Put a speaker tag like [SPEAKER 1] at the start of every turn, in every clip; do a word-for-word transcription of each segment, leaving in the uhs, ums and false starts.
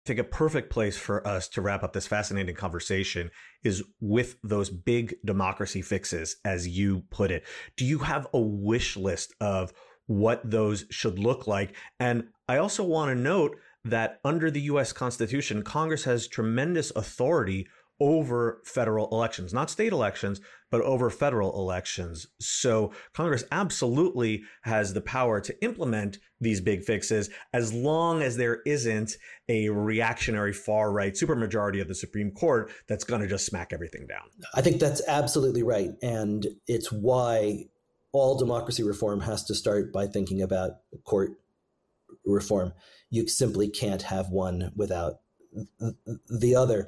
[SPEAKER 1] think a perfect place for us to wrap up this fascinating conversation is with those big democracy fixes, as you put it. Do you have a wish list of what those should look like? And I also want to note that under the U S Constitution, Congress has tremendous authority over federal elections, not state elections, but over federal elections. So Congress absolutely has the power to implement these big fixes as long as there isn't a reactionary far right supermajority of the Supreme Court that's going to just smack everything down.
[SPEAKER 2] I think that's absolutely right. And it's why all democracy reform has to start by thinking about court reform. You simply can't have one without the other.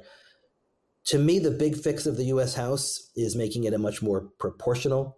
[SPEAKER 2] To me, the big fix of the U S House is making it a much more proportional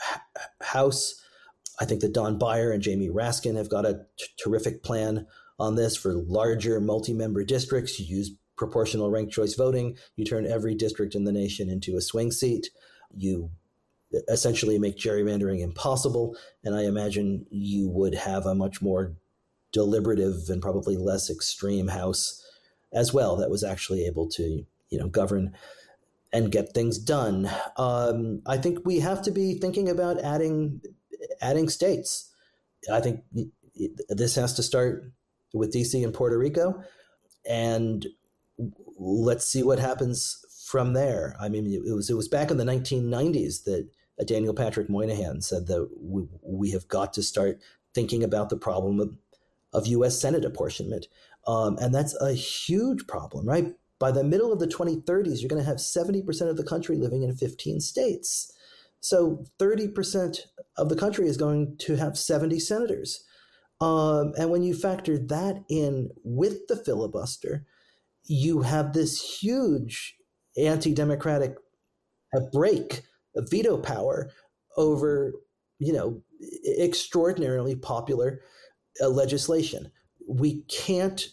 [SPEAKER 2] House. I think that Don Beyer and Jamie Raskin have got a t- terrific plan on this. For larger multi-member districts, you use proportional ranked choice voting. You turn every district in the nation into a swing seat. You essentially make gerrymandering impossible. And I imagine you would have a much more deliberative and probably less extreme House as well that was actually able to, you know, govern and get things done. Um, I think we have to be thinking about adding adding states. I think this has to start with D C and Puerto Rico, and let's see what happens from there. I mean, it was it was back in the nineteen nineties that Daniel Patrick Moynihan said that we, we have got to start thinking about the problem of, of U S Senate apportionment, um, and that's a huge problem, right? By the middle of the twenty thirties, you're going to have seventy percent of the country living in fifteen states. So thirty percent of the country is going to have seventy senators. Um, and when you factor that in with the filibuster, you have this huge anti-democratic break of veto power over, you know, extraordinarily popular uh, legislation. We can't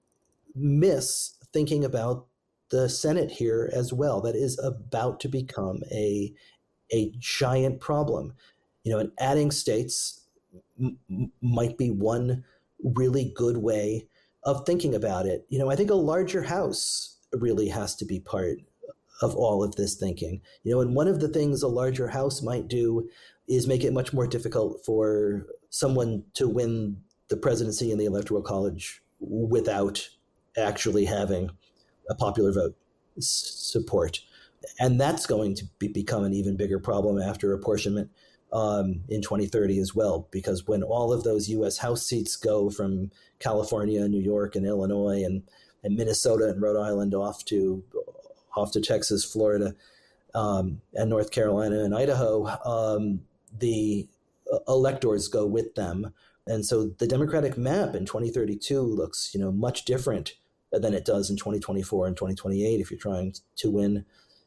[SPEAKER 2] miss thinking about the Senate here as well. That is about to become a a giant problem. You know, and adding states m- might be one really good way of thinking about it. You know, I think a larger House really has to be part of all of this thinking. You know, and one of the things a larger House might do is make it much more difficult for someone to win the presidency in the Electoral College without actually having a popular vote support. And that's going to be, become an even bigger problem after apportionment um, in twenty thirty as well, because when all of those U S House seats go from California, New York, and Illinois, and, and Minnesota and Rhode Island off to off to Texas, Florida, um, and North Carolina and Idaho, um, the electors go with them. And so the Democratic map in twenty thirty-two looks, you know, much different than it does in twenty twenty-four and twenty twenty-eight if you're trying to win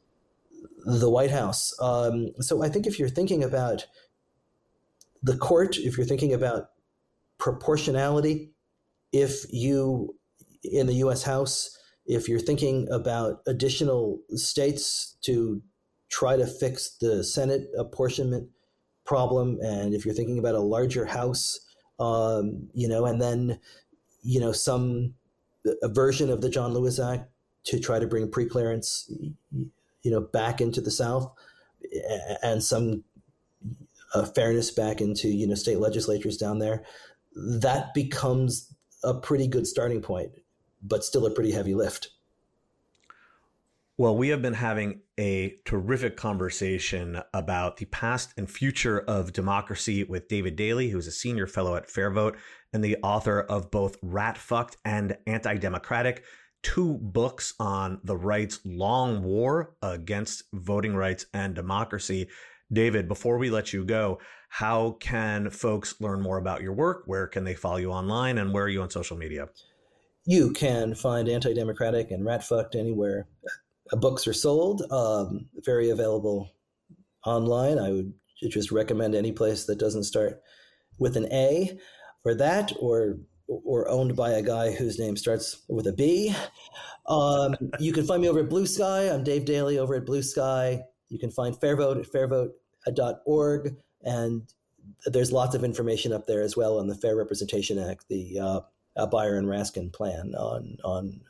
[SPEAKER 2] the White House. Um, so I think if you're thinking about the court, if you're thinking about proportionality, if you, in the U S House, if you're thinking about additional states to try to fix the Senate apportionment problem, and if you're thinking about a larger House, um, you know, and then, you know, some a version of the John Lewis Act to try to bring preclearance, you know, back into the South, and some uh, fairness back into, you know, state legislatures down there, that becomes a pretty good starting point, but still a pretty heavy lift.
[SPEAKER 1] Well, we have been having a terrific conversation about the past and future of democracy with David Daley, who's a senior fellow at FairVote and the author of both Rat Fucked and Anti-Democratic, two books on the right's long war against voting rights and democracy. David, before we let you go, how can folks learn more about your work? Where can they follow you online, and where are you on social media?
[SPEAKER 2] You can find Anti-Democratic and Rat Fucked anywhere books are sold, um, very available online. I would just recommend any place that doesn't start with an A for that, or or owned by a guy whose name starts with a B. Um, you can find me over at Blue Sky. I'm Dave Daley over at Blue Sky. You can find FairVote at fairvote dot org, and there's lots of information up there as well on the Fair Representation Act, the uh, a Byron Raskin plan on on